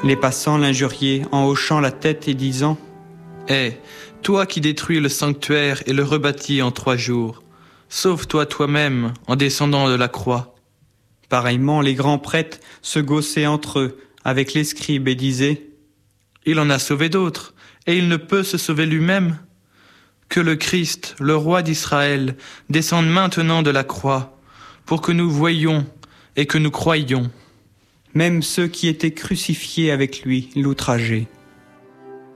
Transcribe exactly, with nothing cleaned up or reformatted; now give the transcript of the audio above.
Les passants l'injuriaient en hochant la tête et disant « Hé, toi qui détruis le sanctuaire et le rebâtis en trois jours, sauve-toi toi-même en descendant de la croix. » Pareillement, les grands prêtres se gaussaient entre eux avec les scribes et disaient « Il en a sauvé d'autres, et il ne peut se sauver lui-même. Que le Christ, le roi d'Israël, descende maintenant de la croix, pour que nous voyions et que nous croyions. » Même ceux qui étaient crucifiés avec lui l'outrageaient.